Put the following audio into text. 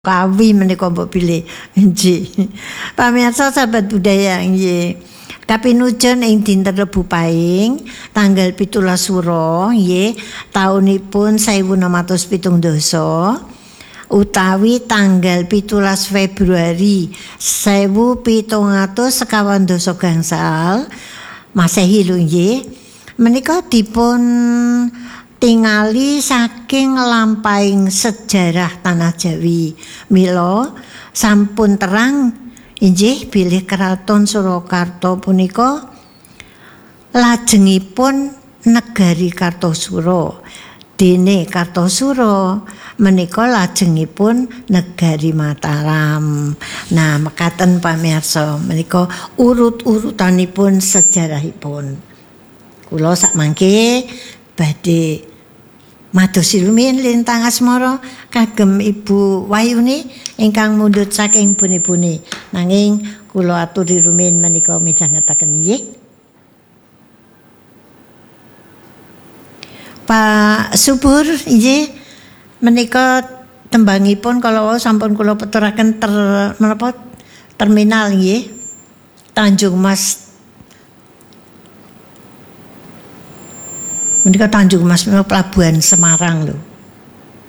Kawi menika mbok pilih. Nggih. Pamirsa sahabat budaya nggih. Kapinujon ing dinten Rebu Pahing tanggal 17 Suro nggih taunipun 1670 utawi tanggal 17 Februari 1752 gangsal Masehi lho nggih. Menika dipun tingali saking lampahing sejarah tanah Jawi. Mila sampun terang inggih bilih Kraton Surakarta punika lajengipun negari Kartosuro. Dene Kartosuro menika lajengipun negari Mataram. Nah, mekaten pamirsa menika urut-urutanipun sejarahipun. Kula sakmangke badhe madosi rumiyin lintang asmara kagem Ibu Wayuni ingkang mundhut saking bune-bune. Nanging kula aturi rumiyin menika midhangetaken nggih. Pak Subur nggih menika tembangipun kalau sampun kula peturaken terminal nggih. Tanjung Mas. Menika Tanjung Mas menika pelabuhan Semarang lho.